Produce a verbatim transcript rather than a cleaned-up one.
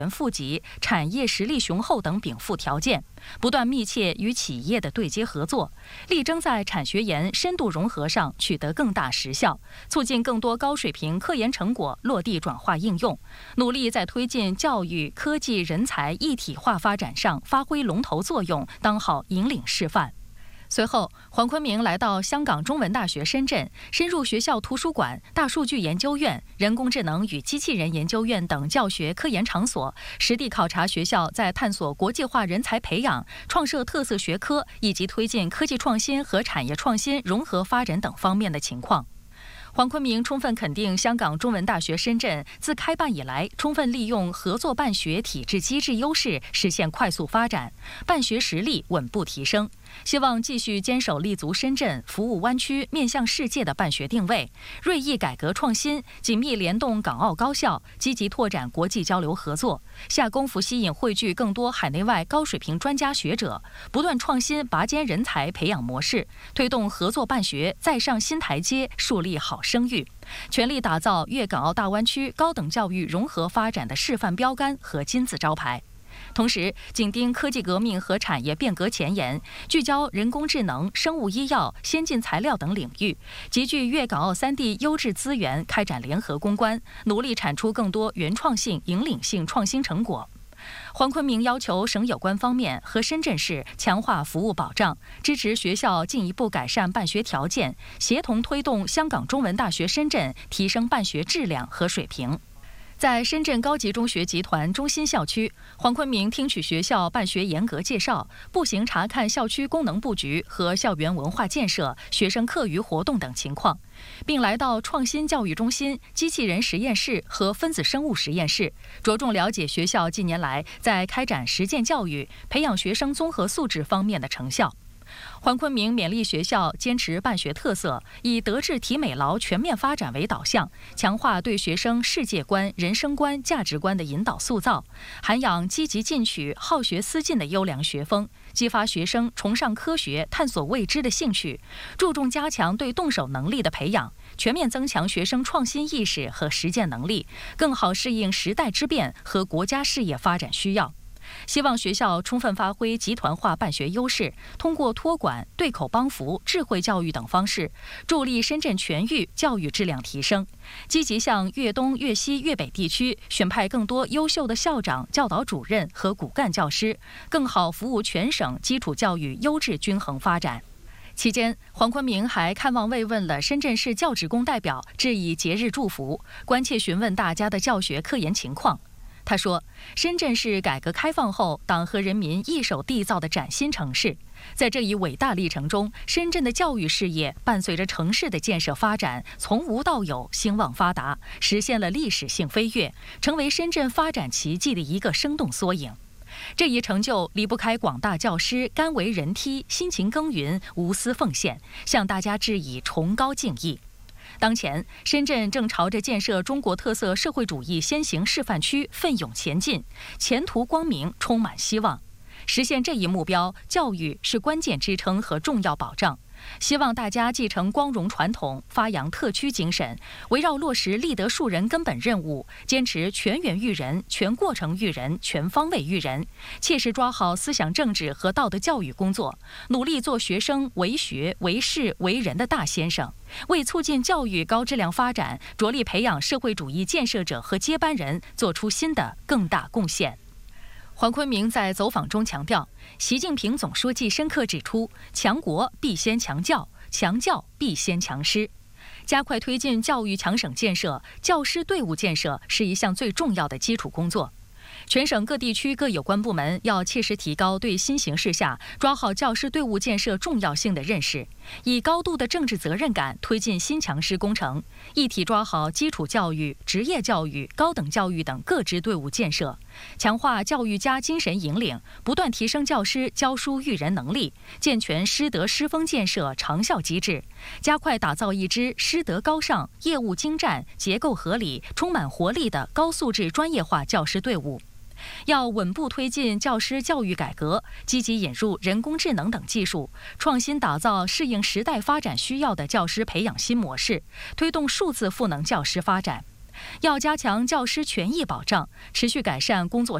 富集、产业实力雄厚等禀赋条件，不断密切与企业的对接合作，力争在产学研深度融合上取得更大实效，促进更多高水平科研成果落地转化应用，努力在推进教育、科技、人才一体化发展上发挥龙头作用，当好引领示范。随后，黄坤明来到香港中文大学深圳，深入学校图书馆、大数据研究院、人工智能与机器人研究院等教学科研场所，实地考察学校在探索国际化人才培养、创设特色学科以及推进科技创新和产业创新融合发展等方面的情况。黄坤明充分肯定香港中文大学深圳自开办以来，充分利用合作办学体制机制优势，实现快速发展，办学实力稳步提升。希望继续坚守立足深圳、服务湾区、面向世界的办学定位，锐意改革创新，紧密联动港澳高校，积极拓展国际交流合作，下功夫吸引汇聚更多海内外高水平专家学者，不断创新拔尖人才培养模式，推动合作办学再上新台阶，树立好声誉，全力打造粤港澳大湾区高等教育融合发展的示范标杆和金字招牌。同时，紧盯科技革命和产业变革前沿，聚焦人工智能、生物医药、先进材料等领域，集聚粤港澳三地优质资源，开展联合攻关，努力产出更多原创性、引领性创新成果。黄坤明要求省有关方面和深圳市强化服务保障，支持学校进一步改善办学条件，协同推动香港中文大学深圳提升办学质量和水平。在深圳高级中学集团中心校区，黄坤明听取学校办学严格介绍，步行查看校区功能布局和校园文化建设、学生课余活动等情况，并来到创新教育中心、机器人实验室和分子生物实验室，着重了解学校近年来在开展实践教育、培养学生综合素质方面的成效。黄坤明勉励学校坚持办学特色，以德智体美劳全面发展为导向，强化对学生世界观、人生观、价值观的引导塑造，涵养积极进取、好学思进的优良学风，激发学生崇尚科学、探索未知的兴趣，注重加强对动手能力的培养，全面增强学生创新意识和实践能力，更好适应时代之变和国家事业发展需要。希望学校充分发挥集团化办学优势，通过托管、对口帮扶、智慧教育等方式，助力深圳全域教育质量提升，积极向粤东、粤西、粤北地区选派更多优秀的校长、教导主任和骨干教师，更好服务全省基础教育优质均衡发展。期间，黄坤明还看望慰问了深圳市教职工代表，致以节日祝福，关切询问大家的教学科研情况。他说，深圳是改革开放后党和人民一手缔造的崭新城市，在这一伟大历程中，深圳的教育事业伴随着城市的建设发展，从无到有，兴旺发达，实现了历史性飞跃，成为深圳发展奇迹的一个生动缩影。这一成就离不开广大教师甘为人梯、辛勤耕耘、无私奉献，向大家致以崇高敬意。当前，深圳正朝着建设中国特色社会主义先行示范区奋勇前进，前途光明，充满希望。实现这一目标，教育是关键支撑和重要保障。希望大家继承光荣传统，发扬特区精神，围绕落实立德树人根本任务，坚持全员育人、全过程育人、全方位育人，切实抓好思想政治和道德教育工作，努力做学生为学、为事、为人的大先生，为促进教育高质量发展，着力培养社会主义建设者和接班人，做出新的更大贡献。黄坤明在走访中强调，习近平总书记深刻指出，强国必先强教，强教必先强师。加快推进教育强省建设，教师队伍建设是一项最重要的基础工作。全省各地区各有关部门要切实提高对新形势下抓好教师队伍建设重要性的认识，以高度的政治责任感推进新强师工程，一体抓好基础教育、职业教育、高等教育等各支队伍建设，强化教育家精神引领，不断提升教师教书育人能力，健全师德师风建设长效机制，加快打造一支师德高尚、业务精湛、结构合理、充满活力的高素质专业化教师队伍。要稳步推进教师教育改革，积极引入人工智能等技术，创新打造适应时代发展需要的教师培养新模式，推动数字赋能教师发展。 要加强教师权益保障，持续改善工作